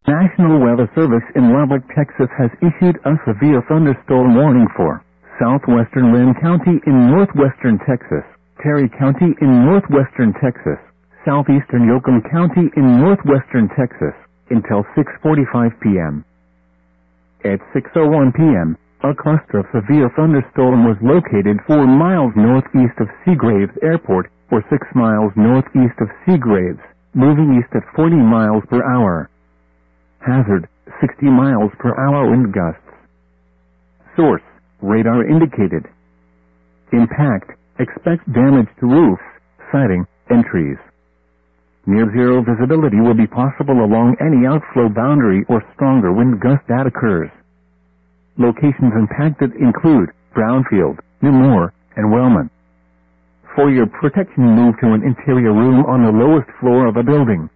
National Weather Service in Lubbock, Texas has issued a severe thunderstorm warning for southwestern Lynn County in northwestern Texas, Terry County in northwestern Texas, southeastern Yoakum County in northwestern Texas, until 6:45 p.m. At 6:01 p.m., a cluster of severe thunderstorm was located 4 miles northeast of Seagraves Airport, or 6 miles northeast of Seagraves, moving east at 40 miles per hour. Hazard, 60 miles per hour wind gusts. Source, radar indicated. Impact, expect damage to roofs, siding, and trees. Near-zero visibility will be possible along any outflow boundary or stronger wind gust that occurs. Locations impacted include Brownfield, Newmore, and Wellman. For your protection, move to an interior room on the lowest floor of a building.